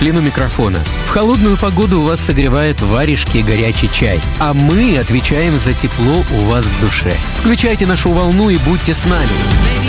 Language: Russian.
Бруклин у микрофона. В холодную погоду вас согревают варежки и горячий чай. А мы отвечаем за тепло у вас в душе. Включайте нашу волну и будьте с нами.